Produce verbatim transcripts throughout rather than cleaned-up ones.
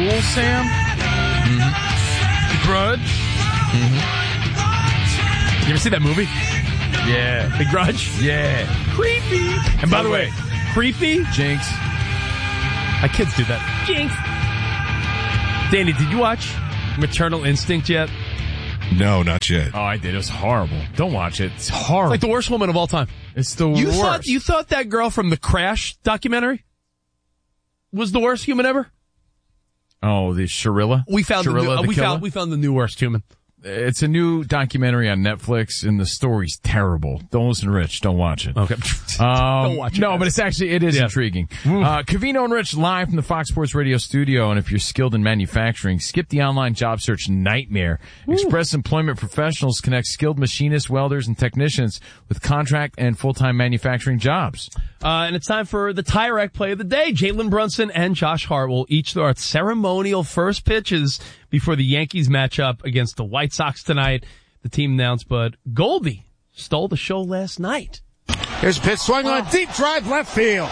Cool Sam. Mm-hmm. The Grudge. Mm-hmm. You ever see that movie? Yeah. The Grudge? Yeah. Creepy. And by the way, creepy? Jinx. My kids do that. Jinx. Danny, did you watch Maternal Instinct yet? No, not yet. Oh, I did. It was horrible. Don't watch it. It's horrible. It's like the worst woman of all time. It's the you worst. Thought, you thought that girl from the Crash documentary was the worst human ever? Oh, the Sharilla? We found Sharilla the, new, uh, the we killer? found we found the new worst human. It's a new documentary on Netflix, and the story's terrible. Don't listen to Rich. Don't watch it. Okay. Um, Don't watch it. No, but it's actually, it is Yeah. intriguing. Uh, Covino and Rich live from the Fox Sports Radio studio, and if you're skilled in manufacturing, skip the online job search nightmare. Ooh. Express Employment Professionals connect skilled machinists, welders, and technicians with contract and full-time manufacturing jobs. Uh, and it's time for the Tire Rack play of the day. Jalen Brunson and Josh Hart will each throw out ceremonial first pitches before the Yankees matchup against the White Sox tonight. The team announced, but Goldie stole the show last night. Here's a pitch swung on deep drive left field.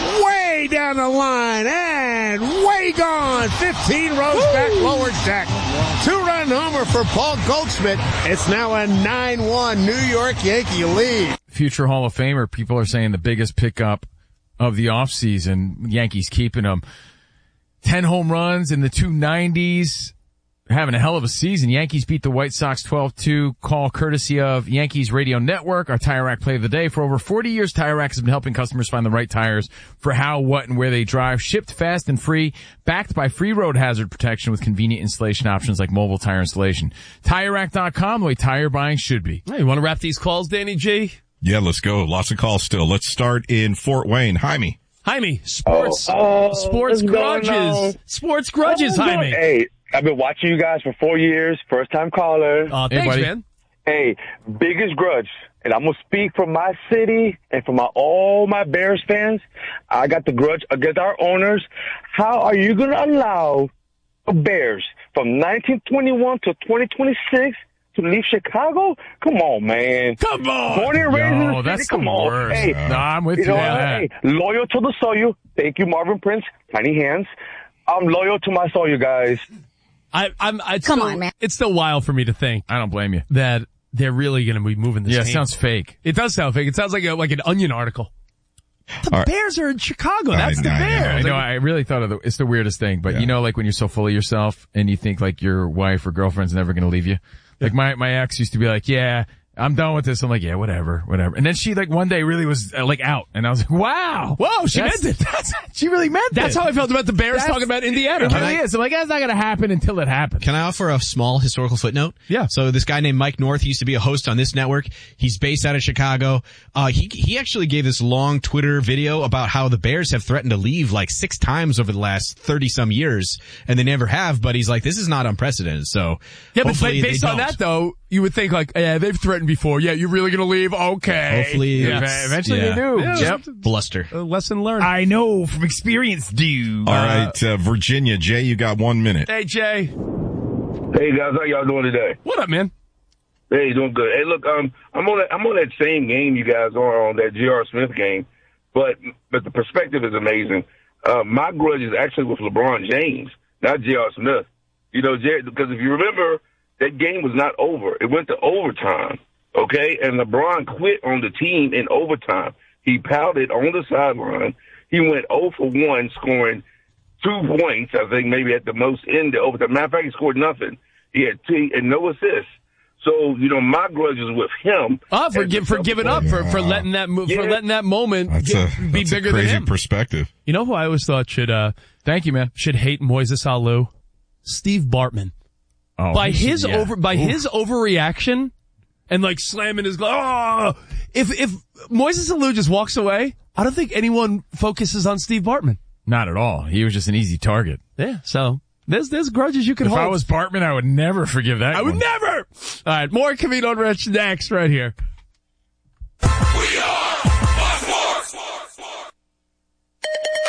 Way down the line and way gone. fifteen rows Woo! Back lower deck. Two-run homer for Paul Goldschmidt. It's now a nine one New York Yankee lead. Future Hall of Famer, people are saying the biggest pickup of the offseason. Yankees keeping him. Ten home runs in the two nineties. Having a hell of a season. Yankees beat the White Sox twelve two. Call courtesy of Yankees Radio Network, our Tire Rack play of the day. For over forty years, Tire Rack has been helping customers find the right tires for how, what, and where they drive. Shipped fast and free. Backed by free road hazard protection with convenient installation options like mobile tire installation. Tire Rack dot com, the way tire buying should be. Hey, you want to wrap these calls, Danny G? Yeah, let's go. Lots of calls still. Let's start in Fort Wayne. Jaime. Jaime, sports, oh, oh, sports grudges. Sports grudges, oh, Jaime. Hey, I've been watching you guys for four years. First time caller. Oh, thanks, hey, man. Hey, biggest grudge. And I'm going to speak for my city and for my all my Bears fans. I got the grudge against our owners. How are you going to allow the Bears from nineteen twenty-one to twenty twenty-six to leave Chicago? Come on, man. Come on. Born and raised No, in the that's city. Come the on. worst. Hey, No, I'm with you. know, Yeah. hey, loyal to the soil. Thank you, Marvin Prince. Tiny hands. I'm loyal to my soil, guys. I, I'm, it's Come still, on, man. It's still wild for me to think I don't blame you. that they're really going to be moving this Yeah, it game. sounds fake. It does sound fake. It sounds like a, like an Onion article. The All right. Bears are in Chicago. That's I the know, I know. Bears. I know, Like, I really thought of the, it's the weirdest thing, but Yeah. you know, like when you're so full of yourself and you think like your wife or girlfriend's never going to leave you. Like my, my ex used to be like, yeah, I'm done with this. I'm like, yeah, whatever, whatever. And then she like one day really was uh, like out and I was like, wow. Whoa, she That's- meant it. That's, she really meant That's it. how I felt about the Bears That's- talking about Indiana. It really is. I'm like, that's not going to happen until it happens. Can I offer a small historical footnote? Yeah. So this guy named Mike North, he used to be a host on this network. He's based out of Chicago. Uh, he, he actually gave this long Twitter video about how the Bears have threatened to leave like six times over the last thirty some years, and they never have, but he's like, this is not unprecedented, so. Yeah, but hopefully based they on don't. that though, you would think like, yeah, they've threatened before. Yeah, you're really going to leave? Okay. Hopefully, Yeah. it's- Eventually yeah. they do. Yeah. Yep. Bluster. A lesson learned. I know from experience, dude. All right, uh, Virginia. Jay, you got one minute. Hey, Jay. Hey, guys. How y'all doing today? What up, man? Hey, doing good. Hey, look, um, I'm on that, I'm on that same game you guys are on, that J R. Smith game, but but the perspective is amazing. Uh, my grudge is actually with LeBron James, not J R. Smith. You know, J- because if you remember, that game was not over. It went to overtime, okay? And LeBron quit on the team in overtime. He pouted on the sideline. He went zero for one, scoring two points, I think maybe at the most in the overtime. Matter of fact, he scored nothing. He had two and no assists. So, you know, my grudge is with him. Oh, for, And give, for giving up, for, for letting that mo- for Yeah. letting that moment That's get, a, be that's bigger a crazy than him. perspective. You know who I always thought should uh Thank you, man. should hate Moises Alou? Steve Bartman. Oh, by he his should- yeah. over by Oof. his overreaction and like slamming his glove. Oh, if if Moises Alou just walks away, I don't think anyone focuses on Steve Bartman. Not at all. He was just an easy target. Yeah, so there's there's grudges you can If hold. I was Bartman, I would never forgive that. I would one. never. All right, more Covino and Rich next right here. We are Fox Sports.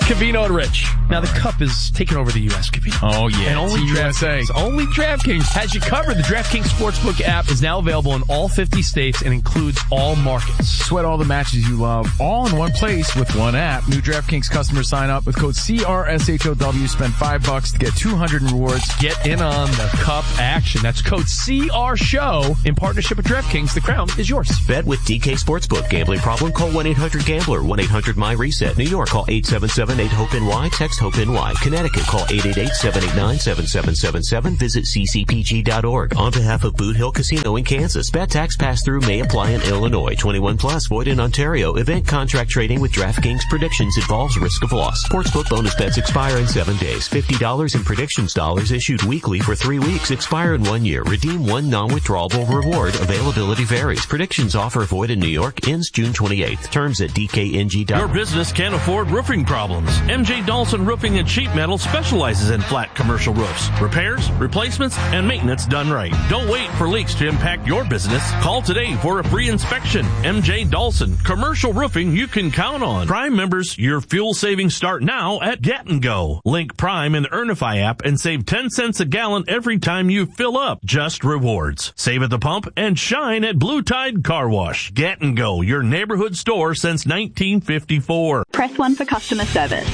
Covino and Rich. Now the Cup is taking over the U S, Covino. Oh, yeah. And only U S A. DraftKings, only DraftKings has you covered. The DraftKings Sportsbook app is now available in all fifty states and includes all markets. Sweat all the matches you love, all in one place with one app. New DraftKings customers sign up with code C R S H O W. Spend five bucks to get two hundred in rewards. Get in on the Cup action. That's code C R SHOW in partnership with DraftKings. The crown is yours. Bet with D K Sportsbook. Gambling problem? Call one eight hundred gambler. one eight hundred my reset. New York, call eight seven seven eight hope N Y. Text HOPE-NY. Connecticut, call eight eight eight seven eight nine seven seven seven seven. Visit c c p g dot org. On behalf of Boot Hill Casino in Kansas, bet tax pass-through may apply in Illinois. twenty-one plus, void in Ontario. Event contract trading with DraftKings predictions involves risk of loss. Sportsbook bonus bets expire in seven days. fifty dollars in predictions dollars issued weekly for three weeks. Expire in one year. Redeem one non-withdrawable reward. Availability varies. Predictions offer void in New York. Ends June twenty-eighth. Terms at d k n g dot org. Your business can't afford roofing problems. M J Dawson Roofing and Sheet Metal specializes in flat commercial roofs. Repairs, replacements, and maintenance done right. Don't wait for leaks to impact your business. Call today for a free inspection. M J Dawson, commercial roofing you can count on. Prime members, your fuel savings start now at Get and Go. Link Prime in the Earnify app and save ten cents a gallon every time you fill up. Just rewards. Save at the pump and shine at Blue Tide Car Wash. Get and Go, your neighborhood store since nineteen fifty-four. Press one for customer service.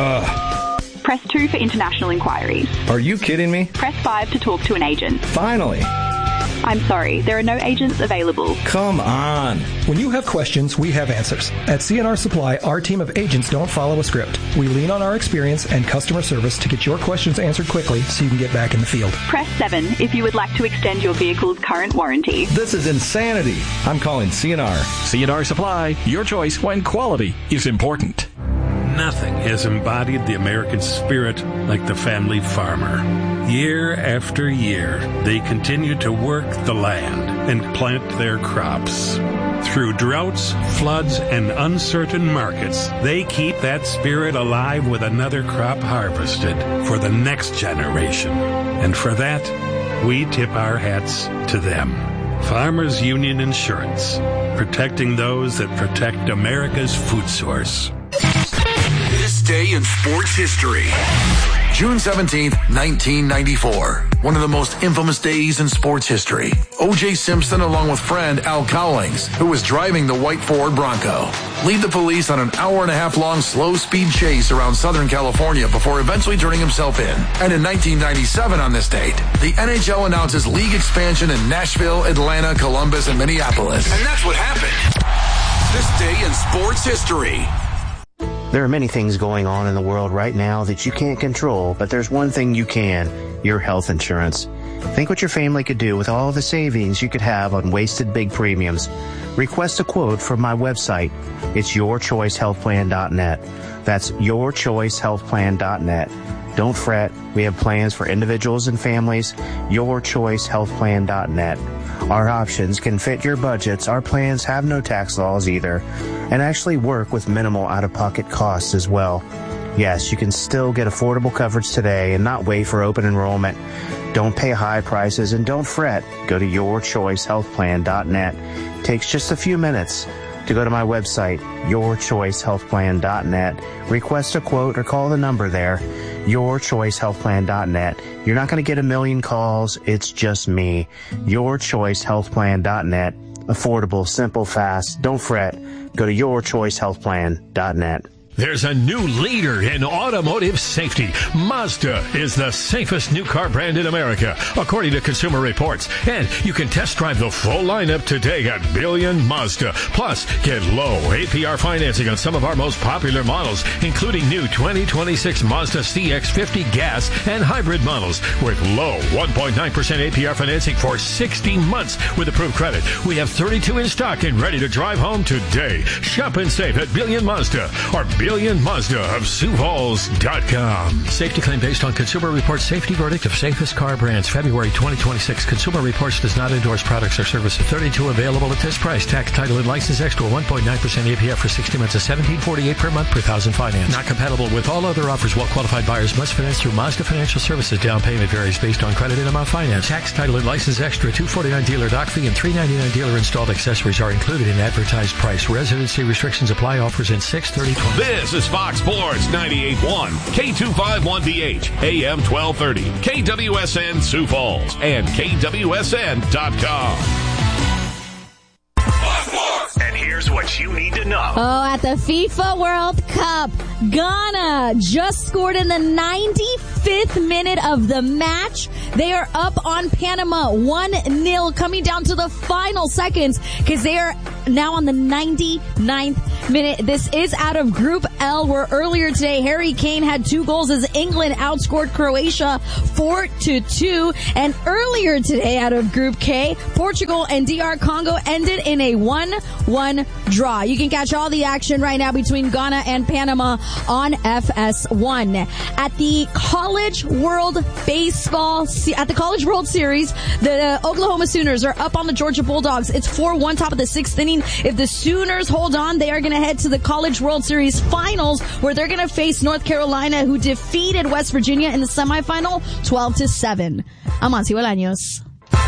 Ugh. Press two for international inquiries. Are you kidding me? Press five to talk to an agent. Finally. I'm sorry, there are no agents available. Come on. When you have questions, we have answers. At C N R Supply, our team of agents don't follow a script. We lean on our experience and customer service to get your questions answered quickly so you can get back in the field. Press seven if you would like to extend your vehicle's current warranty. This is insanity. I'm calling C N R. C N R Supply, your choice when quality is important. Nothing has embodied the American spirit like the family farmer. Year after year, they continue to work the land and plant their crops. Through droughts, floods, and uncertain markets, they keep that spirit alive with another crop harvested for the next generation. And for that, we tip our hats to them. Farmers Union Insurance, protecting those that protect America's food source. This day in sports history. June seventeenth, nineteen ninety-four. One of the most infamous days in sports history. O J Simpson, along with friend Al Cowlings, who was driving the white Ford Bronco, lead the police on an hour and a half long slow speed chase around Southern California before eventually turning himself in. And in nineteen ninety-seven on this date, the N H L announces league expansion in Nashville, Atlanta, Columbus, and Minneapolis. And that's what happened. This day in sports history. There are many things going on in the world right now that you can't control, but there's one thing you can, your health insurance. Think what your family could do with all the savings you could have on wasted big premiums. Request a quote from my website. It's your choice health plan dot net. That's your choice health plan dot net. Don't fret. We have plans for individuals and families. your choice health plan dot net. Our options can fit your budgets. Our plans have no tax laws either, and actually work with minimal out-of-pocket costs as well. Yes, you can still get affordable coverage today and not wait for open enrollment. Don't pay high prices and don't fret. Go to your choice health plan dot net. It takes just a few minutes to go to my website, your choice health plan dot net. Request a quote or call the number there, your choice health plan dot net. You're not going to get a million calls. It's just me. your choice health plan dot net. Affordable, simple, fast. Don't fret. Go to your choice health plan dot net. There's a new leader in automotive safety. Mazda is the safest new car brand in America, according to Consumer Reports. And you can test drive the full lineup today at Billion Mazda. Plus, get low A P R financing on some of our most popular models, including new twenty twenty-six Mazda C X fifty gas and hybrid models with low one point nine percent A P R financing for sixty months with approved credit. We have thirty-two in stock and ready to drive home today. Shop and save at Billion Mazda or Billion Mazda of Sioux Falls dot com. Safety claim based on Consumer Reports safety verdict of safest car brands, February twenty twenty-six. Consumer Reports does not endorse products or services. thirty-two available at this price. Tax, title, and license extra one point nine percent A P R for sixty months of seventeen forty-eight per month per thousand finance. Not compatible with all other offers. Well-qualified buyers must finance through Mazda Financial Services. Down payment varies based on credit and amount finance. Tax, title, and license extra. two forty-nine dealer dock fee and three ninety-nine dealer installed accessories are included in advertised price. Residency restrictions apply. Offers in six thirty twenty. This is Fox Sports ninety-eight point one, K two fifty-one D H, A M twelve thirty, K W S N Sioux Falls, and K W S N dot com. And here's what you need to know. Oh, at the FIFA World Cup, Ghana just scored in the ninety-fifth minute of the match. They are up on Panama one nil, coming down to the final seconds because they are now on the ninety-ninth minute. This is out of Group L, where earlier today Harry Kane had two goals as England outscored Croatia four to two. And earlier today out of Group K, Portugal and D R Congo ended in a one one draw. You can catch all the action right now between Ghana and Panama on F S one. At the College World Baseball, at the College World Series, the Oklahoma Sooners are up on the Georgia Bulldogs. It's four one top of the sixth inning. If the Sooners hold on, they are going to head to the College World Series finals, where they're going to face North Carolina, who defeated West Virginia in the semifinal twelve to seven. I'm Monty Bolaños.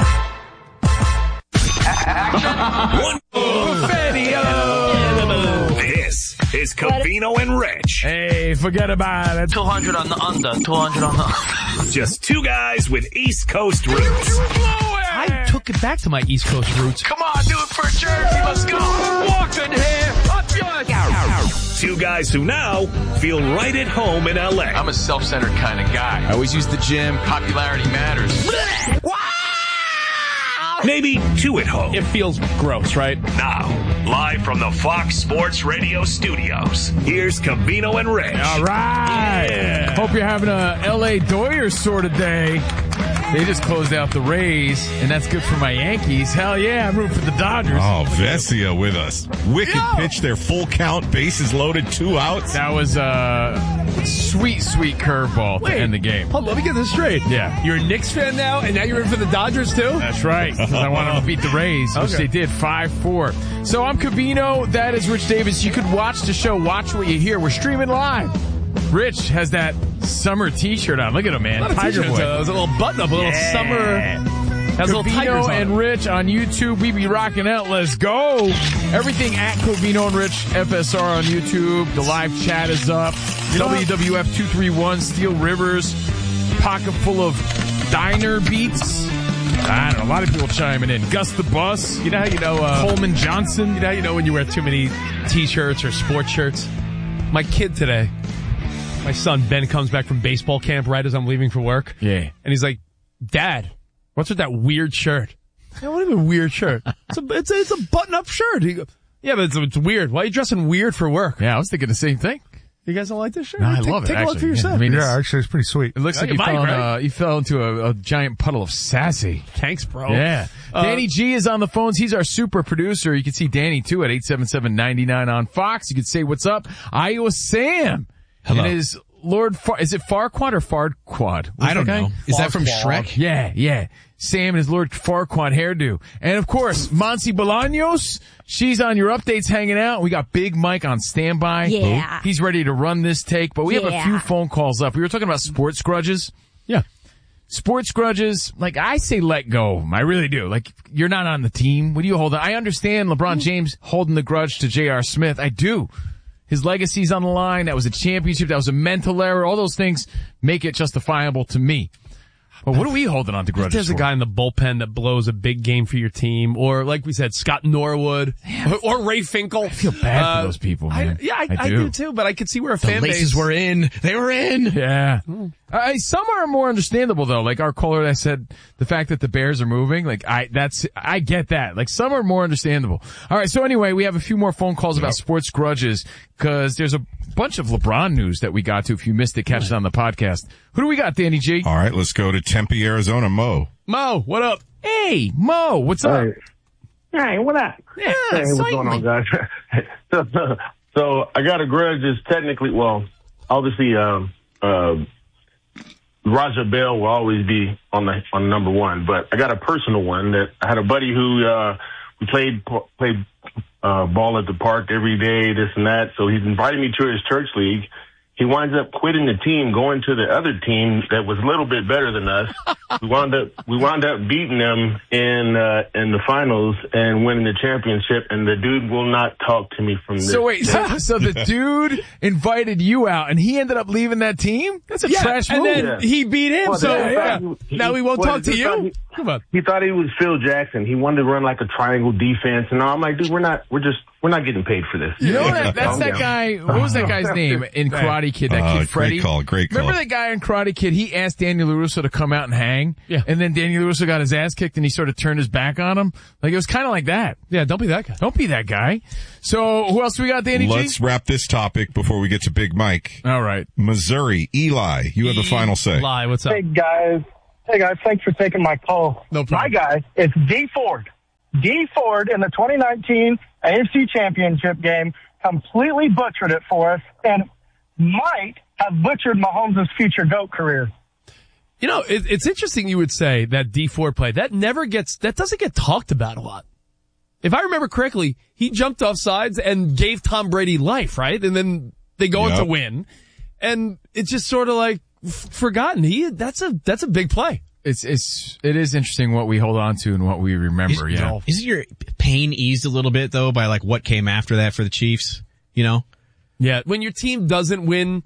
This is Covino and Rich. Hey, forget about it. two hundred on the under, two hundred on the... Just two guys with East Coast roots. I took it back to my East Coast roots. Come on, do it for Jersey. Let's go. Walking here. Up yours. Two guys who now feel right at home in L A. I'm a self-centered kind of guy. I always use the gym. Popularity matters. Maybe two at home. It feels gross, right? Now, live from the Fox Sports Radio studios, here's Covino and Rich. All right. Yeah. Hope you're having a L A Doyers sort of day. They just closed out the Rays, and that's good for my Yankees. Hell yeah, I'm rooting for the Dodgers. Oh, Vesia with us. Wicked Yo. pitch there, full count, bases loaded, two outs. That was a sweet, sweet curveball to end the game. Hold on, let me get this straight. Yeah. You're a Knicks fan now, and now you're in for the Dodgers too? That's right, because I want them to beat the Rays, which Okay. they did five four. So I'm Covino, that is Rich Davis. You could watch the show, watch what you hear. We're streaming live. Rich has that summer t-shirt on. Look at him, man. Tiger Boy. It was a little button up, a little Yeah. summer. Has little tigers Covino on and it. Rich on YouTube. We be rocking out. Let's go. Everything at Covino and Rich F S R on YouTube. The live chat is up. W W F two three one, Steel Rivers, pocket full of diner beats. I don't know. A lot of people chiming in. Gus the Bus. You know how you know uh, Coleman Johnson. You know how you know when you wear too many t-shirts or sports shirts? My kid today, my son Ben, comes back from baseball camp right as I'm leaving for work. Yeah. And he's like, Dad, what's with that weird shirt? Yeah, what do you mean weird shirt? It's a, it's a, it's a button-up shirt. He goes, yeah, but it's, it's weird. Why are you dressing weird for work? Yeah, I was thinking the same thing. You guys don't like this shirt? No, I take, love it. Take actually. a look for yourself. Yeah, I mean, Yeah, actually, it's pretty sweet. It looks Yeah, like you you might, fell, in, right? uh, you fell into a, a giant puddle of sassy. Thanks, bro. Yeah. Uh, Danny G is on the phones. He's our super producer. You can see Danny, too, at eight seven seven, nine nine on Fox. You can say, what's up? Iowa Sam. Hello. And his Lord, Far- is it Farquad or Farquad? I don't know. Is that from Farquaad. Shrek? Yeah, yeah. Sam and his Lord Farquaad hairdo. And of course, Monsi Bolaños. She's on your updates hanging out. We got Big Mike on standby. Yeah. He's ready to run this take, but we have a Yeah. few phone calls up. We were talking about sports grudges. Yeah. Sports grudges, like I say let go. I really do. Like you're not on the team. What do you hold on? I understand LeBron James holding the grudge to J R. Smith. I do. His legacy's on the line. That was a championship. That was a mental error. All those things make it justifiable to me. But what are we holding on to grudges There's a for? guy in the bullpen that blows a big game for your team, or like we said, Scott Norwood, or, or Ray Finkel. I feel bad for those people, man. I, yeah, I, I I, do. do too, but I could see where a The fan laces base were in. They were in. Yeah. Uh, some are more understandable though. Like our caller that said the fact that the Bears are moving. Like I, that's, I get that. Like some are more understandable. All right. So anyway, we have a few more phone calls about sports grudges because there's a bunch of LeBron news that we got to. If you missed it, catch it on the podcast. Who do we got, Danny G? All right, let's go to Tempe, Arizona. Mo. Mo, what up? Hey, Mo, what's up? Hey, hey what up? Yeah, hey, what's exciting. going on, guys? so, so I got a grudge. Is technically, well, obviously, um, uh, Raja Bell will always be on the on number one, but I got a personal one that I had a buddy who uh, we played played uh, ball at the park every day, this and that. So he's invited me to his church league. he winds up quitting the team, going to the other team that was a little bit better than us. we wound up we wound up beating them in uh, in the finals and winning the championship. And the dude will not talk to me from this. So wait, so, so the dude invited you out, and he ended up leaving that team? That's a yeah, trash and move. then Yeah. he beat him. Well, so yeah, yeah. he- now he won't well, talk to he you. thought he- Come on. He thought he was Phil Jackson. He wanted to run like a triangle defense, and I'm like, dude, we're not. We're just. We're not getting paid for this. You know that, that's Calm that down. guy, what was that guy's name in Karate Kid, that Uh, kid great Freddie? call, great call. Remember that guy in Karate Kid, he asked Daniel LaRusso to come out and hang? Yeah. And then Daniel LaRusso got his ass kicked and he sort of turned his back on him? Like, it was kind of like that. Yeah, don't be that guy. Don't be that guy. So, who else we got, Danny G? Let's wrap this topic before we get to Big Mike. All right. Missouri, Eli, you have the final say. Eli, what's up? Hey guys, hey guys, thanks for taking my call. No problem. My guy is D Ford. D Ford in the twenty nineteen A F C Championship game completely butchered it for us and might have butchered Mahomes' future GOAT career. You know, it, it's interesting you would say that D Ford play. That never gets, that doesn't get talked about a lot. If I remember correctly, he jumped off sides and gave Tom Brady life, right? And then they go on Yep. to win. And it's just sort of like f- forgotten. He, that's a, that's a big play. It's, it's, it is interesting what we hold on to and what we remember, Is- yeah. Isn't your pain eased a little bit though by like what came after that for the Chiefs? You know? Yeah. When your team doesn't win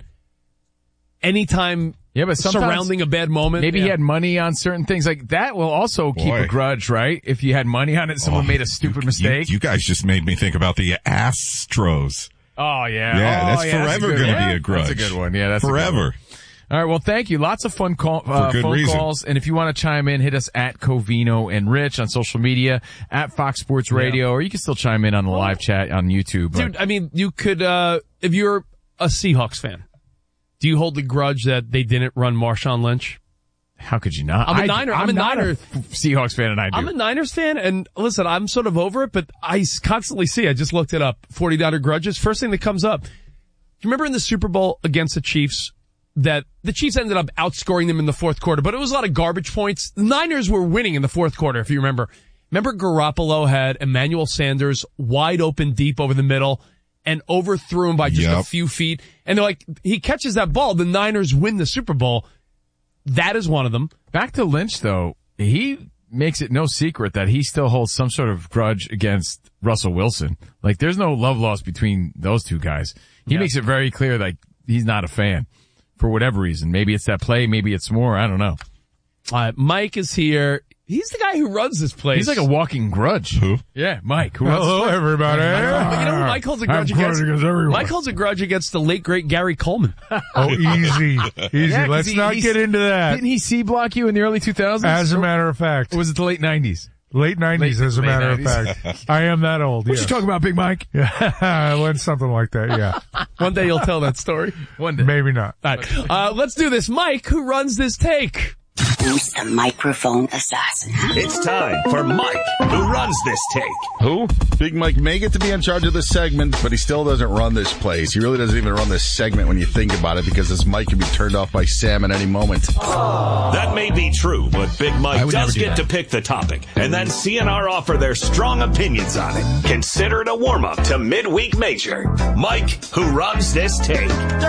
anytime Yeah, but sometimes surrounding a bad moment. maybe yeah. he had money on certain things. Like, that will also keep Boy. a grudge, right? If you had money on it, someone Oh, made a stupid you- mistake. You, you guys just made me think about the Astros. oh, yeah. Yeah, Oh, that's yeah, forever good going to one. be a grudge. That's a good one. Yeah, that's a good forever. one. All right, well, thank you. Lots of fun call, uh, For good phone reason. calls. And if you want to chime in, hit us at Covino and Rich on social media, at Fox Sports Radio, or you can still chime in on the live chat on YouTube. Dude, I mean, you could, uh, if you're a Seahawks fan, do you hold the grudge that they didn't run Marshawn Lynch? How could you not? I'm a I- Niner. I'm, I'm a not Niner. a Seahawks fan, and I do. I'm a Niners fan, and listen, I'm sort of over it, but I s- constantly see, I just looked it up, forty-niner grudges. First thing that comes up. Do you remember in the Super Bowl against the Chiefs that the Chiefs ended up outscoring them in the fourth quarter, but it was a lot of garbage points. The Niners were winning in the fourth quarter, if you remember. Remember Garoppolo had Emmanuel Sanders wide open deep over the middle and overthrew him by just Yep. a few feet. And they're like, he catches that ball, the Niners win the Super Bowl. That is one of them. Back to Lynch, though, he makes it no secret that he still holds some sort of grudge against Russell Wilson. Like, there's no love lost between those two guys. He Yeah. makes it very clear that he's not a fan for whatever reason. Maybe it's that play, maybe it's more, I don't know. Uh, Mike is here. He's the guy who runs this place. He's like a walking grudge. Who? Yeah, Mike. Who runs Hello, this place? everybody. You know who Mike holds a grudge I'm against? grudge against everyone. Mike holds a grudge against the late great Gary Coleman. Oh, easy, easy. Yeah, 'cause Let's he- not he's- get into that. Didn't he C-block you in the early two thousands? As a matter of fact, Or was it the late nineties? late nineties. Late- As a late matter nineties. of fact, I am that old. What Yeah. you talking about, Big Mike? Yeah, when something like that. Yeah, One day you'll tell that story. One day. maybe not. All right. Uh, let's do this. Mike, who runs this take? Who's the microphone assassin? It's time for Mike, who runs this take. Who? Big Mike may get to be in charge of this segment, but he still doesn't run this place. He really doesn't even run this segment when you think about it, because this mic can be turned off by Sam at any moment. That may be true, but Big I Mike would never does do get that. to pick the topic, and then C N R offer their strong opinions on it. Consider it a warm-up to Midweek Major. Mike, who runs this take.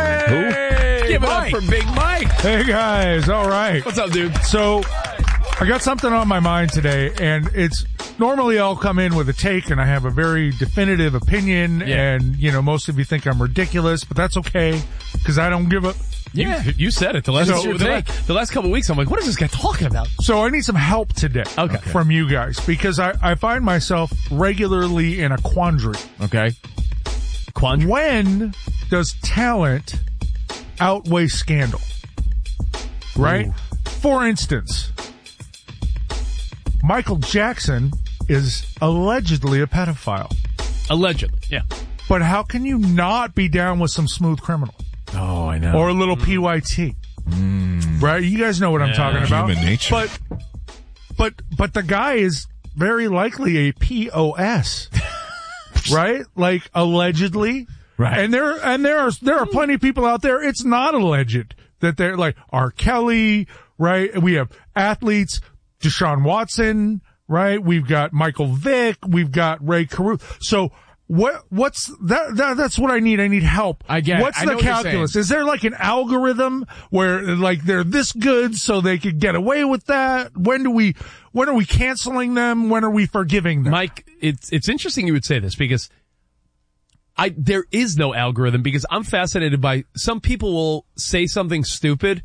Who? Give it up for Big Mike. Hey guys, all right. What's up, dude? So, I got something on my mind today, and it's normally I'll come in with a take, and I have a very definitive opinion, Yeah. and you know most of you think I'm ridiculous, but that's okay because I don't give a. You, you said it. The last, So- the, last, the last couple of weeks, I'm like, what is this guy talking about? So I need some help today Okay. from you guys because I, I find myself regularly in a quandary. Okay. Quandary? When does talent outweigh scandal? Right? Ooh. For instance, Michael Jackson is allegedly a pedophile. Allegedly, yeah. But how can you not be down with some Smooth Criminal? Oh, I know. Or a little P Y T? Right? You guys know what I'm Yeah. talking about. Human nature. But, but, but the guy is very likely a P O S. Right? Like, allegedly. Right. And there, and there are, there are plenty of people out there, it's not alleged that they're like R. Kelly, right? We have athletes, Deshaun Watson, right? We've got Michael Vick, we've got Ray Caruth. So What what's that, that? That's what I need. I need help. I get it. What's I the know what you're calculus? saying. Is there like an algorithm where like they're this good so they could get away with that? When do we? When are we canceling them? When are we forgiving them? Mike, it's it's interesting you would say this because I there is no algorithm because I'm fascinated by some people will say something stupid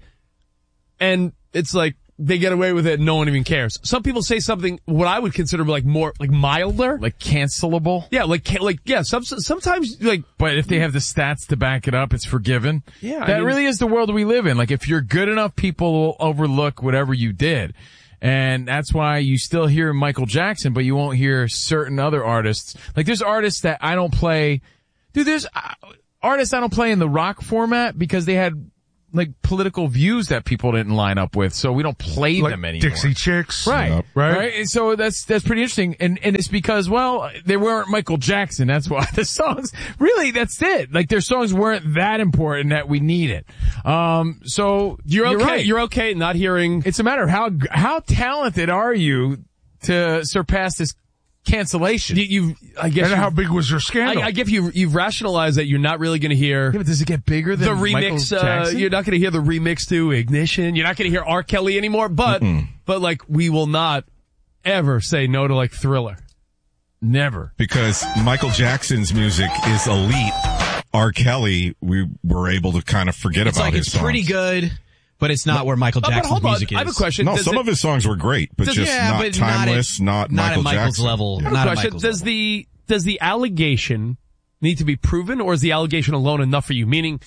and it's like they get away with it and no one even cares. Some people say something what I would consider like more like milder, like cancelable. Yeah, like like yeah. Some, sometimes like, but if they have the stats to back it up, it's forgiven. Yeah, that I mean, really is the world we live in. Like if you're good enough, people will overlook whatever you did. And that's why you still hear Michael Jackson, but you won't hear certain other artists. Like there's artists that I don't play. Dude, there's uh, artists I don't play in the rock format because they had like political views that people didn't line up with, so we don't play like them anymore. Dixie Chicks. Right. Yep. Right. Right. And so that's, that's pretty interesting. And, and it's because, well, they weren't Michael Jackson. That's why the songs, really, that's it. Like their songs weren't that important that we need it. Um, so you're okay. You're, right. You're okay not hearing. It's a matter of how, how talented are you to surpass this cancellation? You, you I guess. And how big was your scandal? I, I give you, you've rationalized that you're not really going to hear. Yeah, but does it get bigger than the remix? Uh, you're not going to hear the remix to Ignition. You're not going to hear R. Kelly anymore. But, Mm-mm. but like, we will not ever say no to like Thriller. Never. Because Michael Jackson's music is elite. R. Kelly, we were able to kind of forget it's about like his it's songs. pretty good. But it's not where Michael Oh, Jackson's hold on. music is. I have a question. No, Does some it, of his songs were great, but does, just yeah, not but timeless, not, not, at, Michael not at Michael's Jackson. level. I have Not a at question. Michael's Does level. the, does the allegation need to be proven or is the allegation alone enough for you? Meaning,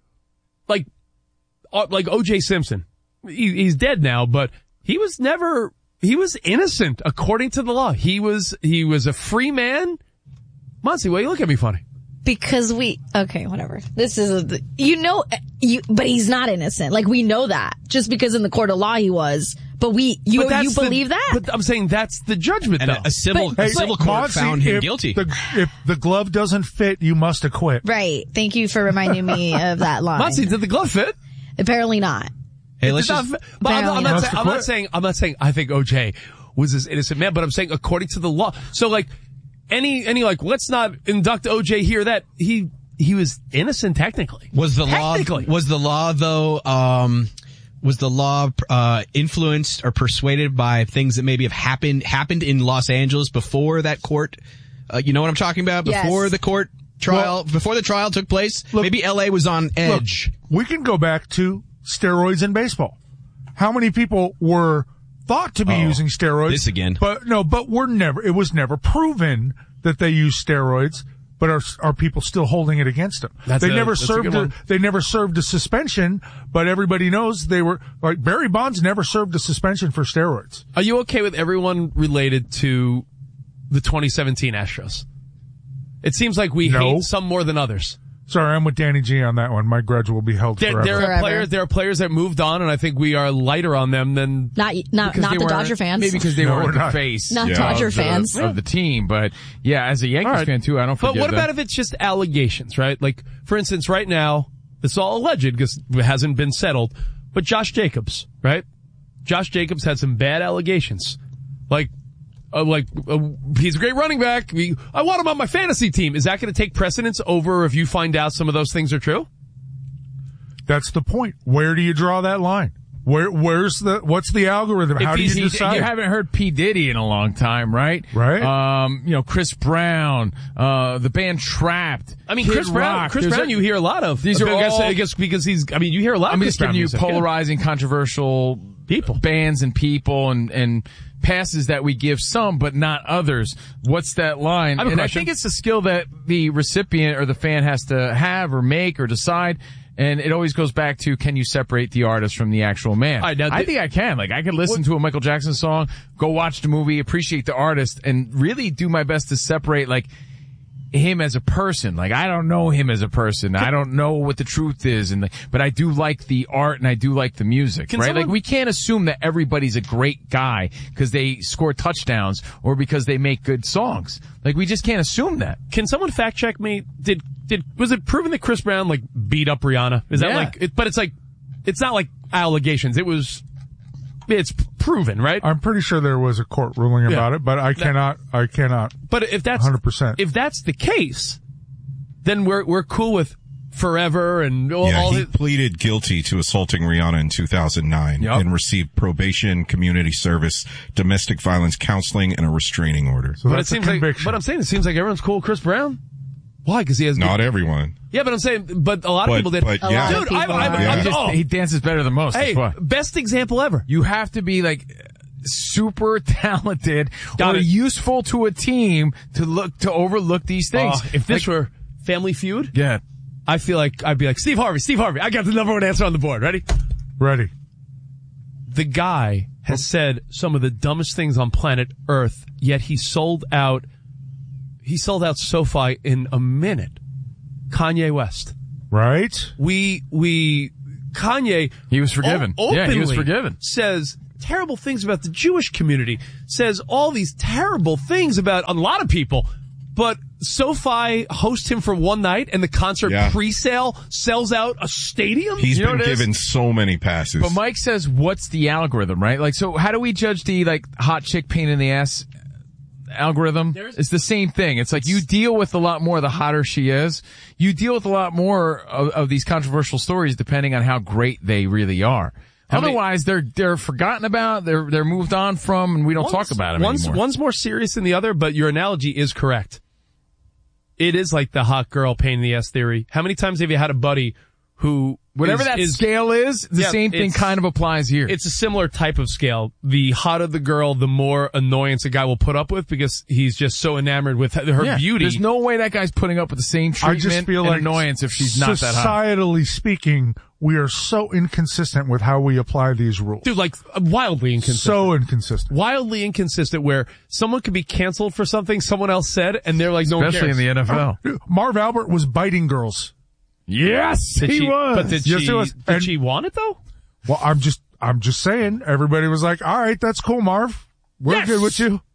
like, uh, like O J Simpson. He, he's dead now, but he was never, he was innocent according to the law. He was, he was a free man. Muncie, why you look at me funny? Because we, okay, whatever. This is, a, you know, you, but he's not innocent. Like, we know that. Just because in the court of law he was. But we, you, But that's you believe the, that? But I'm saying that's the judgment, And though. a, a civil, But- a civil but- court Monty, found him if guilty. The, if the glove doesn't fit, you must acquit. Right. Thank you for reminding me of that line. Muncie, did the glove fit? Apparently not. Hey, let's It's just, not, but I'm, not, I'm, not Apparently saying, not. I'm not saying, I'm not saying I think O J was this innocent man, but I'm saying according to the law. So like, any, any like, let's not induct O J here that he, he was innocent technically. was the law, Technically. was the law though, um, was the law, uh, influenced or persuaded by things that maybe have happened, happened in Los Angeles before that court? Uh, you know what I'm talking about? Yes. Before the court trial, Well, before the trial took place? look- maybe L A was on edge. Look, we can go back to steroids in baseball. How many people were thought to be Oh, using steroids? this again. But no, but were never, it was never proven that they used steroids, but are, are people still holding it against them? That's they a- never that's a served good a, one. they never served a suspension, but everybody knows they were, like Barry Bonds never served a suspension for steroids. Are you okay with everyone related to the twenty seventeen Astros? It seems like we No. hate some more than others. Sorry, I'm with Danny G on that one. My grudge will be held There, forever. there are Forever. players, there are players that moved on, and I think we are lighter on them than. Not, not, Because not they the weren't- Dodger fans. Maybe because they No, weren't we're the not. face Not yeah, Dodger of the- fans. of the team. But yeah, as a Yankees All right. fan too, I don't But forget what them. about if it's just allegations, right? Like, for instance, right now, it's all alleged because it hasn't been settled, but Josh Jacobs, right? Josh Jacobs had some bad allegations. Like, uh, like, uh, he's a great running back. We, I want him on my fantasy team. Is that going to take precedence over if you find out some of those things are true? That's the point. Where do you draw that line? Where, where's the, what's the algorithm? If How do you he's- he's- decide? You haven't heard P. Diddy in a long time, right? Right. Um, you know, Chris Brown, uh, the band Trapped. I mean, Kid Chris Brown, Rock. Chris There's Brown, a- you hear a lot of. These are I guess, all- I guess because he's, I mean, you hear a lot I'm of just Chris Brown giving you music, yeah. polarizing, controversial People. bands and people and, and passes that we give some, but not others. What's that line? I have a and question. I think it's a skill that the recipient or the fan has to have or make or decide. And it always goes back to, can you separate the artist from the actual man? All right, now I th- think I can. Like, I could listen to a Michael Jackson song, go watch the movie, appreciate the artist, and really do my best to separate, like, him as a person. Like, I don't know him as a person. I don't know what the truth is, and the, but I do like the art and I do like the music, Can right? someone- Like, we can't assume that everybody's a great guy because they score touchdowns or because they make good songs. Like, we just can't assume that. Can someone fact check me? Did, did, was it proven that Chris Brown, like, beat up Rihanna? Is that Yeah. like, it, but it's like, it's not like allegations. It was, it's proven, right? I'm pretty sure there was a court ruling Yeah. about it, but I That- cannot, I cannot. But if that's one hundred percent. if that's the case, then we're we're cool with forever and all, Yeah, all he his, pleaded guilty to assaulting Rihanna in two thousand nine Yep. and received probation, community service, domestic violence counseling, and a restraining order. So but it that's a seems like, conviction. but I'm saying it seems like everyone's cool with Chris Brown. Why? Because he has Not everyone. Yeah, but I'm saying, but a lot of But- people did. but, A yeah. lot of Dude, I, people I, have. I, Yeah. I'm He, just, oh, he dances better than most. hey, That's why. best example ever. You have to be like super talented Got or it. useful to a team to look to overlook these things. Uh, if this Like- were Family Feud, yeah, I feel like I'd be like Steve Harvey. Steve Harvey, I got the number one answer on the board. Ready? Ready. The guy has said some of the dumbest things on planet Earth, yet he sold out. He sold out SoFi in a minute. Kanye West. Right? We we Kanye. He was forgiven. o- Yeah, he was openly forgiven. Says terrible things about the Jewish community. Says all these terrible things about a lot of people. But SoFi hosts him for one night, and the concert Yeah. pre-sale sells out a stadium. He's You know been what it is? given so many passes. But Mike says, what's the algorithm, right? Like, so how do we judge the, like, hot chick pain in the ass algorithm? It's the same thing. It's like you deal with a lot more the hotter she is. You deal with a lot more of, of these controversial stories depending on how great they really are. How many- Otherwise, they're, they're forgotten about, they're, they're moved on from, and we don't talk about them one's, anymore. One's more serious than the other, but your analogy is correct. It is like the hot girl pain in the ass theory. How many times have you had a buddy who Whatever is- that is- scale is, the Yeah, same thing it's- kind of applies here. It's a similar type of scale. The hotter the girl, the more annoyance a guy will put up with because he's just so enamored with her Yeah, beauty. There's no way that guy's putting up with the same I treatment just feel and like annoyance if she's not that hot. societally speaking, we are so inconsistent with how we apply these rules. Dude, like wildly inconsistent. So inconsistent. Wildly inconsistent where someone could be canceled for something someone else said and they're like, no one Especially cares. in the N F L. Marv Albert was biting girls. Yes, Did he she, was. But did Yes, she, he was. did And- she want it though? Well, I'm just, I'm just saying, everybody was like, all right, that's cool, Marv. We're Yes! good with you.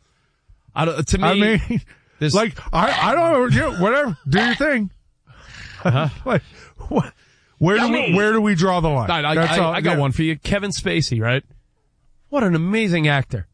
I don't, to me, I mean, this- like, I, I don't, you know, whatever, do your thing. Uh-huh. like, what, where do we, where do we draw the line? I, I, That's I, all- I got yeah. one for you. Kevin Spacey, right? What an amazing actor.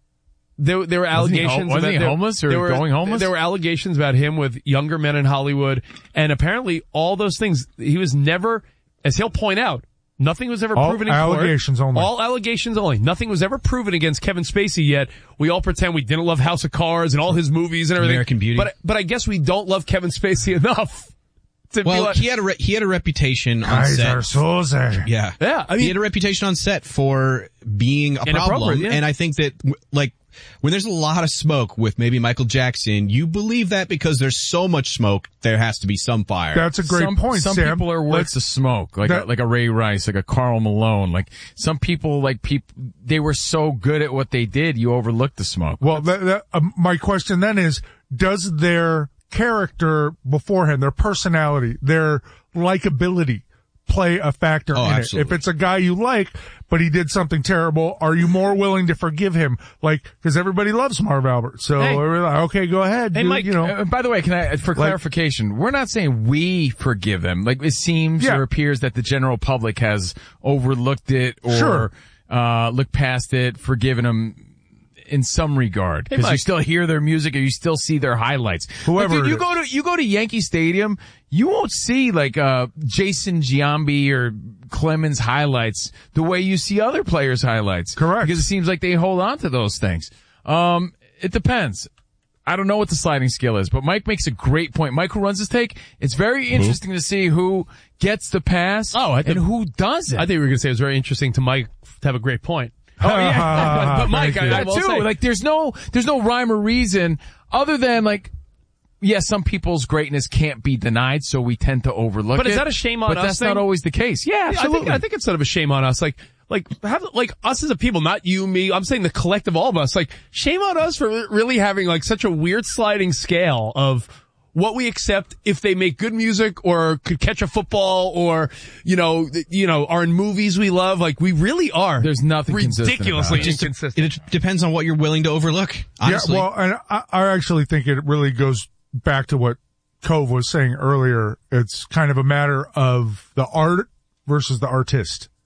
There, there were Wasn't he ho- allegations. wasn't about, he there- homeless or there were, going homeless? There were allegations about him with younger men in Hollywood, and apparently all those things. He was never, as he'll point out, nothing was ever All proven in allegations court. only. All allegations only. Nothing was ever proven against Kevin Spacey yet. We all pretend we didn't love House of Cards and all his movies and everything. American Beauty. But but I guess we don't love Kevin Spacey enough. To be Well, like, he had a re- he had a reputation on Kaiser set. Soze. Yeah, Yeah, I he mean- had a reputation on set for being a Inappropriate, problem, yeah. and I think that w- like when there's a lot of smoke with maybe Michael Jackson, you believe that because there's so much smoke, there has to be some fire. That's a great some, point, Some Sam. people are worth Let's- the smoke, like that- a, like a Ray Rice, like a Karl Malone. Like some people, like people, they were so good at what they did, you overlooked the smoke. Well, that, that, uh, my question then is, does their character beforehand, their personality, their likability play a factor Oh, in absolutely. it? If it's a guy you like, but he did something terrible, are you more willing to forgive him? Like, cause everybody loves Marv Albert. So, Hey. we're like, okay, go ahead. Hey, dude, Mike, you know. Uh, by the way, can I, for clarification, we're not saying we forgive them. Like it seems Yeah. or appears that the general public has overlooked it or Sure. uh looked past it, forgiven them in some regard. Hey, Because you Mike. still hear their music or you still see their highlights. Whoever Like, dude, it you is. go to you go to Yankee Stadium, you won't see like uh Jason Giambi or Clemens highlights the way you see other players' highlights. Correct. Because it seems like they hold on to those things. Um, it depends. I don't know what the sliding scale is, but Mike makes a great point. Mike, who runs his take, it's very interesting to see who gets the pass Oh, I think- and who doesn't. I think we were going to say it was very interesting to Mike to have a great point. Oh yeah, but, but Mike, Thank I, you. I that will too. say, Like, there's no, there's no rhyme or reason other than like, yeah, some people's greatness can't be denied, so we tend to overlook it. But is that a shame on but us that's thing? not always the case. Yeah, Yeah, I absolutely. think, I think it's sort of a shame on us. Like, like, have, like us as a people, not you, me. I'm saying the collective, all of us. Like, shame on us for really having like such a weird sliding scale of what we accept if they make good music or could catch a football or, you know, th- you know, are in movies we love. Like, we really are. There's nothing consistent ridiculously about it. Just inconsistent. it depends on what you're willing to overlook. Honestly. Yeah, well, and I, I actually think it really goes back to what Cove was saying earlier. It's kind of a matter of the art versus the artist.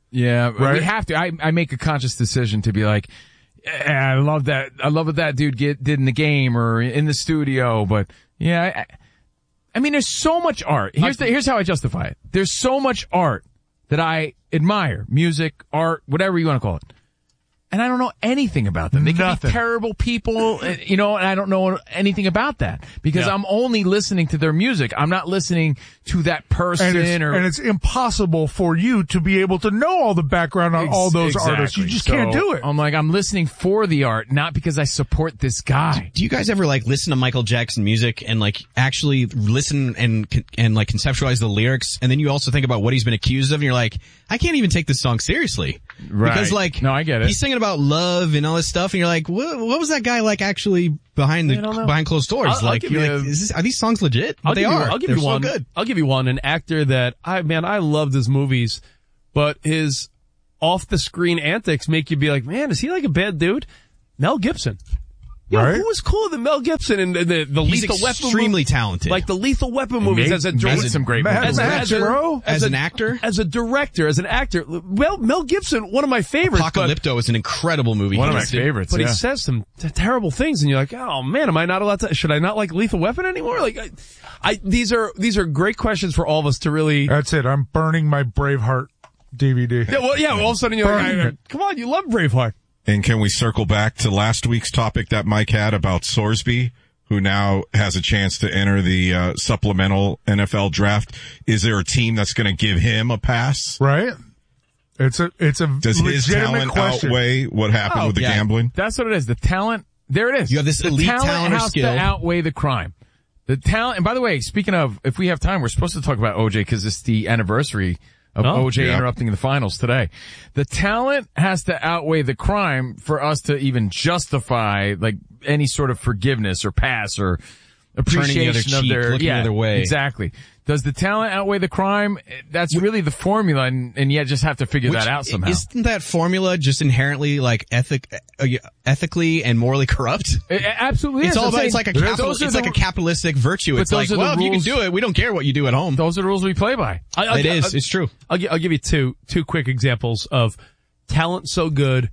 Yeah, Right? we have to. I, I make a conscious decision to be like, yeah, I love that. I love what that dude get, did in the game or in the studio. But yeah, I, I mean, there's so much art. Here's the, here's how I justify it. There's so much art that I admire. Music, art, whatever you want to call it. And I don't know anything about them. They can Nothing. be terrible people, you know, and I don't know anything about that because Yeah. I'm only listening to their music. I'm not listening to that person And it's, or. and it's impossible for you to be able to know all the background on all those Exactly. artists. You just So, can't do it. I'm like, I'm listening for the art, not because I support this guy. Do you guys ever like listen to Michael Jackson music and like actually listen and and like conceptualize the lyrics, and then you also think about what he's been accused of, and you're like, I can't even take this song seriously, Right. Because like, No, I get it. He's singing about love and all this stuff, and you're like, what, what was that guy like actually behind the I don't know. behind closed doors? I'll- I'll like, give you're you like, a- is this, are these songs legit? But I'll they give are. You, I'll give They're you one. so good. I'll give you one. An actor that I man, I loved his movies, but his off the screen antics make you be like, man, is he like a bad dude? Mel Gibson. Yo, Right? who was cooler than Mel Gibson in the, the, the He's Lethal Weapon? extremely movie? talented. Like the Lethal Weapon movies made- as a made director. some great Mad movies. As, a, Max, as, a, bro. As a- an actor? as a director, as an actor. Well, Mel Gibson, one of my favorites. but- Apocalypto is an incredible movie. One of He my did- favorites, But yeah. he says some t- terrible things, and you're like, "Oh man, am I not allowed to? Should I not like Lethal Weapon anymore?" Like, I, I these are these are great questions for all of us to really. That's it. I'm burning my Braveheart D V D. Yeah, well, yeah. All of a sudden, you're like, Burning I- it. "Come on, you love Braveheart." And can we circle back to last week's topic that Mike had about Sorsby, who now has a chance to enter the uh, supplemental N F L draft? Is there a team that's going to give him a pass? Right? It's a it's a Does his legitimate talent question. outweigh what happened Oh, with the yeah. gambling? That's what it is. The talent, there it is. You have this the elite talent, talent or has skill. to outweigh the crime. The talent, and by the way, speaking of, if we have time, we're supposed to talk about O J because it's the anniversary of Oh, O J yeah. interrupting the finals today. The talent has to outweigh the crime for us to even justify like any sort of forgiveness or pass or Turning the other appreciation of cheek, their, looking the yeah, other way. Exactly. Does the talent outweigh the crime? That's really the formula, and, and yet just have to figure Which, that out somehow. Isn't that formula just inherently like ethic, uh, ethically and morally corrupt? It, it absolutely It's is. all I'm about. It's saying like a capital, those are it's the- like a capitalistic virtue. But It's those like, are the well, if you can rules- do it, we don't care what you do at home. Those are the rules we play by. I, I'll, It is. I'll, It's true. I'll, gi- I'll give you two two quick examples of talent so good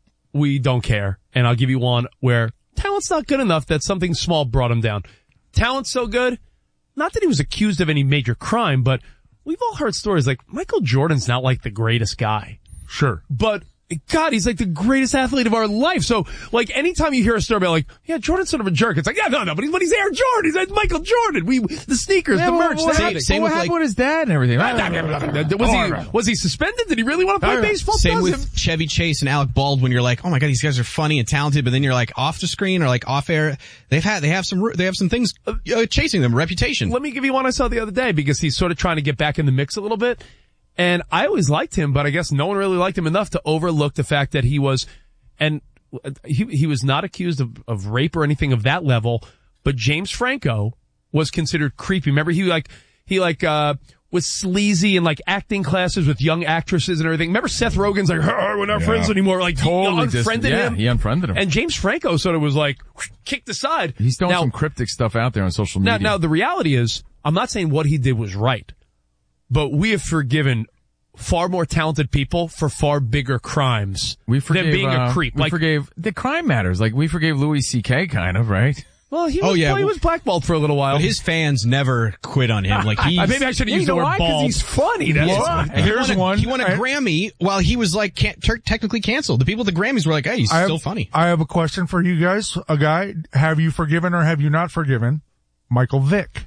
we don't care, and I'll give you one where talent's not good enough that something small brought him down. Talent so good, not that he was accused of any major crime, but we've all heard stories like Michael Jordan's not like the greatest guy. Sure. But God, he's like the greatest athlete of our life. So, like, anytime you hear a story about, like, yeah, Jordan's sort of a jerk, it's like, yeah, no, no, but he's, but he's Air Jordan. He's like Michael Jordan. We, the sneakers, Yeah, the well, merch, what the happened, everything. same what with, happened like- with his dad and everything? Was he, was he suspended? Did he really want to play baseball? Same Does with him. Chevy Chase and Alec Baldwin. You're like, oh my god, these guys are funny and talented, but then you're like off the screen or like off air. They've had, they have some, they have some things uh, chasing them, reputation. Let me give you one I saw the other day because he's sort of trying to get back in the mix a little bit. And I always liked him, but I guess no one really liked him enough to overlook the fact that he was, and he, he was not accused of, of rape or anything of that level, but James Franco was considered creepy. Remember he like, he like, uh, was sleazy in like acting classes with young actresses and everything. Remember Seth Rogen's like, we're not Yeah. friends anymore. Like Totally he dis- unfriended yeah, him. he unfriended him. And James Franco sort of was like, kicked aside. He's throwing Now- some cryptic stuff out there on social Now, media. now the reality is, I'm not saying what he did was right, but we have forgiven far more talented people for far bigger crimes we forgave, than being uh, a creep. We Like, forgave, the crime matters. Like, we forgave Louis C K kind of, right? well, he Oh, was, yeah, well, he well- was blackballed for a little while. But his fans never quit on him. Like he, Uh, maybe I should have used the word bald. He's funny. That's Yes. why. He Here's won a, one. He won a I- Grammy while he was like can, ter- technically canceled. The people at the Grammys were like, "Hey, he's I have, still funny." I have a question for you guys. A guy, have you forgiven or have you not forgiven Michael Vick?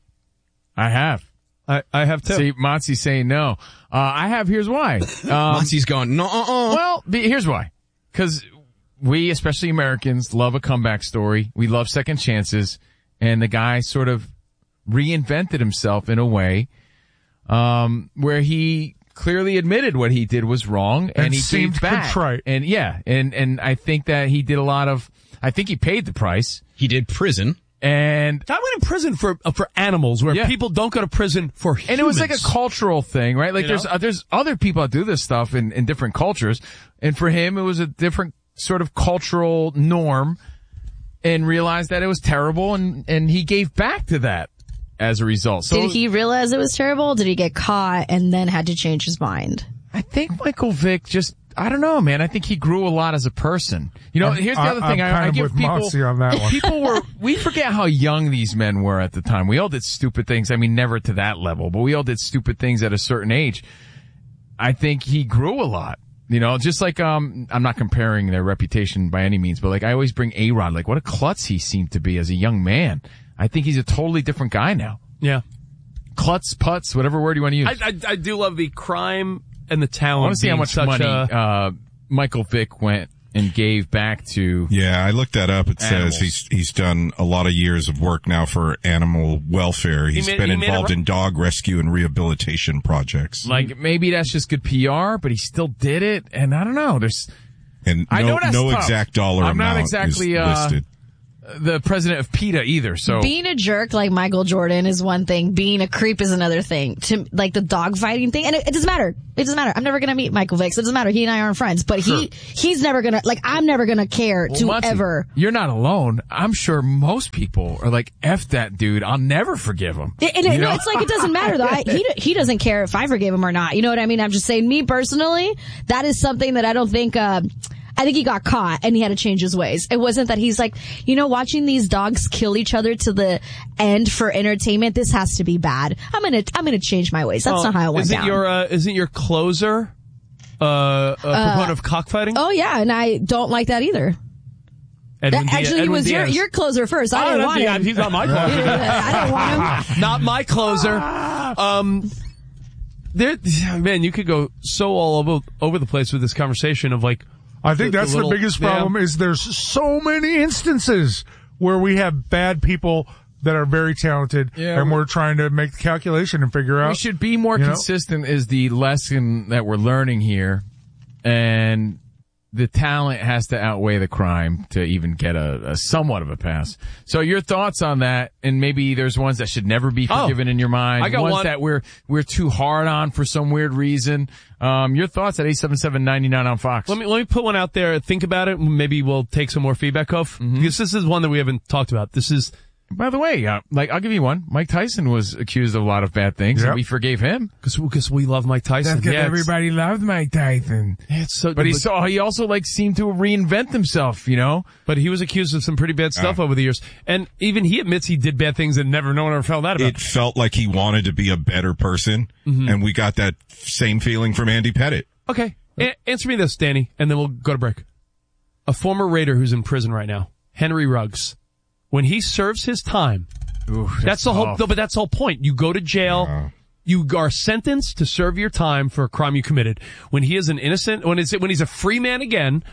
I have. I, I have too. See, Montzy's saying no. Uh, I have. Here's why. Um, Monty's going, "No, uh, uh." Well, be, here's why. Because we, especially Americans, love a comeback story. We love second chances. And the guy sort of reinvented himself in a way um, where he clearly admitted what he did was wrong, and, And he seemed gave back. contrite. And yeah, and and I think that he did a lot of. I think he paid the price. He did prison. And I went in prison for uh, for animals, where Yeah. people don't go to prison for humans. And it was like a cultural thing, right? Like You there's know? uh, there's other people that do this stuff in, in different cultures, and for him it was a different sort of cultural norm, and realized that it was terrible, and and he gave back to that as a result. So Did he realize it was terrible? Or did he get caught and then had to change his mind? I think Michael Vick just, I don't know, man. I think he grew a lot as a person. You know, I'm, here's the other I'm thing. kind I, I of give with people, Moxie on that one. people were, we forget how young these men were at the time. We all did stupid things. I mean, never to that level, but we all did stupid things at a certain age. I think he grew a lot. You know, just like, um, I'm not comparing their reputation by any means, but like I always bring A-Rod, like what a klutz he seemed to be as a young man. I think he's a totally different guy now. Yeah. Klutz, putz, whatever word you want to use. I, I, I do love the crime and the talent. I want to see how being much such money, a- uh, Michael Vick went and gave back to. Yeah, I looked that up. It animals. says he's he's done a lot of years of work now for animal welfare. He's made- been he made involved it- in dog rescue and rehabilitation projects. Like maybe that's just good P R, but he still did it. And I don't know. There's, And I no, know that's no tough. exact dollar I'm not amount exactly, is uh, listed. the president of PETA either. So Being a jerk like Michael Jordan is one thing. Being a creep is another thing. To like the dog fighting thing, and it, it doesn't matter. It doesn't matter. I'm never gonna meet Michael Vick. So it doesn't matter. He and I aren't friends, but he he's never gonna like. I'm never gonna care Well, to Muncie, ever. You're not alone. I'm sure most people are like, F that dude. I'll never forgive him. And, and You no, know? it's like it doesn't matter though. I, he he doesn't care if I forgive him or not. You know what I mean? I'm just saying, me personally, that is something that I don't think. Uh, I think he got caught and he had to change his ways. It wasn't that he's like, you know, watching these dogs kill each other to the end for entertainment. This has to be bad. I'm gonna I'm gonna change my ways. That's Oh, not how I went isn't down. Your, uh, isn't your closer uh, a proponent of cockfighting? Oh yeah, and I don't like that either. Edwin That- Diaz- actually, he Edwin was your, Diaz. your closer first. I Oh, didn't that's want the- him. He's not my closer. I didn't want him. Not my closer. Um, there, man, you could go so all over over the place with this conversation of like. I think the- that's the, the, little- biggest yeah. problem is there's so many instances where we have bad people that are very talented Yeah, and we- we're trying to make the calculation and figure out. We should be more you know? consistent is the lesson that we're learning here. And the talent has to outweigh the crime to even get a, a somewhat of a pass. So your thoughts on that, and maybe there's ones that should never be Oh, forgiven in your mind, I got ones one. that we're we're too hard on for some weird reason. Um, your thoughts at eight seven seven, nine nine on Fox. Let me let me put one out there. Think about it. Maybe we'll take some more feedback off because this is one that we haven't talked about. This is. By the way, uh, like I'll give you one. Mike Tyson was accused of a lot of bad things, Yep. and we forgave him because we love Mike Tyson. That's 'cause Yeah, it's- everybody loved Mike Tyson. Yeah, it's so, But he saw he also like seemed to reinvent himself, you know. But he was accused of some pretty bad stuff over the years, and even he admits he did bad things and never no one ever found out about. It felt like he wanted to be a better person, Mhm. and we got that same feeling from Andy Pettit. Okay, a- answer me this, Danny, and then we'll go to break. A former Raider who's in prison right now, Henry Ruggs, when he serves his time, that's, that's the whole. tough. No, but that's the whole point. You go to jail. You are sentenced to serve your time for a crime you committed. When he is an innocent, when it's when he's a free man again,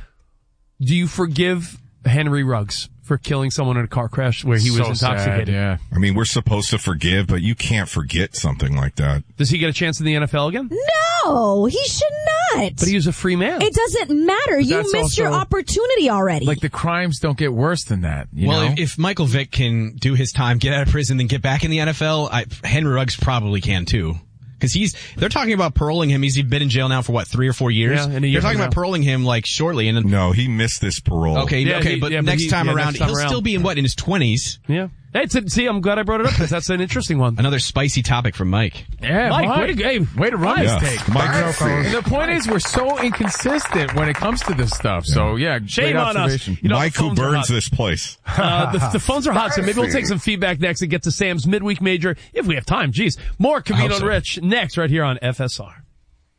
do you forgive Henry Ruggs for killing someone in a car crash where he was So sad, intoxicated? yeah. I mean, we're supposed to forgive, but you can't forget something like that. Does he get a chance in the N F L again? No, he should not. But he was a free man. It doesn't matter. You that's missed your also- opportunity already. Like the crimes don't get worse than that. You well, know? if, if Michael Vick can do his time, get out of prison, then get back in the N F L, I, Henry Ruggs probably can too. Cause he's, they're talking about paroling him. He's been in jail now for what, three or four years? Yeah, in a year they're talking from about paroling him like shortly. And No, he missed this parole. okay, Yeah, okay, he- but yeah, but next he- time yeah, around, next time he'll around. still be in what, in his twenties? Yeah. Hey, it's a, see, I'm glad I brought it up because that's an interesting one. Another spicy topic from Mike. Yeah, Mike, Mike. way to, hey, Way to run Yeah. this take. Mike, And the point is, we're so inconsistent when it comes to this stuff. So yeah, Shame great on us. observation. You know, Mike, the who phones are burns hot. this place. Uh, the, the phones are hot, so maybe we'll take some feedback next and get to Sam's midweek major if we have time. Jeez. More Covino and so. Rich next right here on F S R.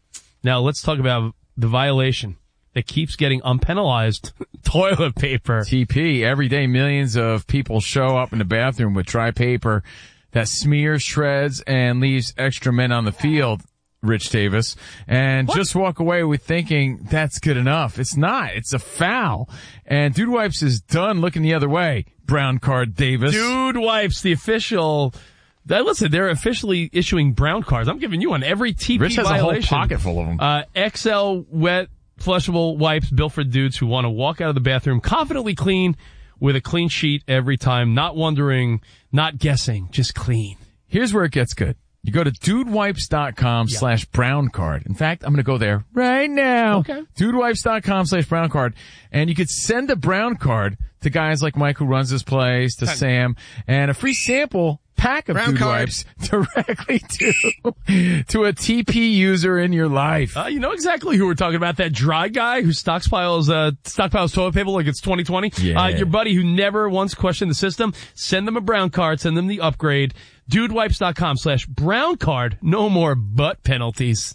Now let's talk about the violation that keeps getting unpenalized toilet paper. T P, every day millions of people show up in the bathroom with dry paper that smears, shreds, and leaves extra men on the field, Rich Davis, and just walk away with thinking that's good enough. It's not. It's a foul. And Dude Wipes is done looking the other way. Brown card Davis. Dude Wipes, the official. Uh, listen, they're officially issuing brown cards. I'm giving you one every T P Rich has violation. a whole pocket full of them. Uh, X L wet flushable wipes built for dudes who want to walk out of the bathroom confidently clean with a clean sheet every time, not wondering, not guessing, just clean. Here's where it gets good. You go to dudewipes.com slash brown card. In fact, I'm going to go there right now. Okay. Dudewipes.com slash brown card. And you could send a brown card to guys like Mike who runs this place, to Sam, and a free sample pack of Brown Dude card. Wipes directly to, to a T P user in your life. Uh, you know exactly who we're talking about. That dry guy who stockpiles, uh, stockpiles toilet paper like it's twenty twenty. Yeah. Uh, your buddy who never once questioned the system. Send them a brown card. Send them the upgrade. Dudewipes.com slash brown card. No more butt penalties.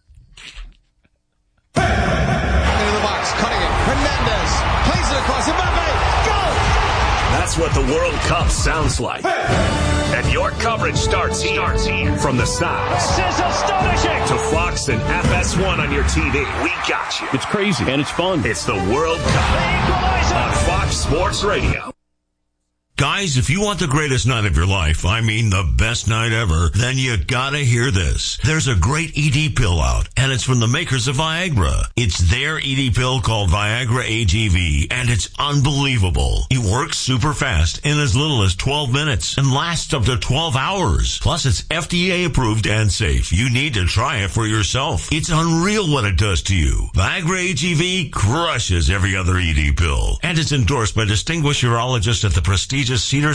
Into the box, cutting it. Hernandez plays it across. Mbappe, go! That's what the World Cup sounds like. And your coverage starts here. Starts here. From the sound. This is astonishing. To Fox and F S one on your T V. We got you. It's crazy and it's fun. It's the World Cup on Fox Sports Radio. Guys, if you want the greatest night of your life, I mean the best night ever, then you gotta hear this. There's a great E D pill out, and it's from the makers of Viagra. It's their E D pill called Viagra A G V, and it's unbelievable. It works super fast in as little as twelve minutes and lasts up to twelve hours. Plus, it's F D A approved and safe. You need to try it for yourself. It's unreal what it does to you. Viagra A G V crushes every other E D pill, and it's endorsed by distinguished urologists at the prestigious Cedars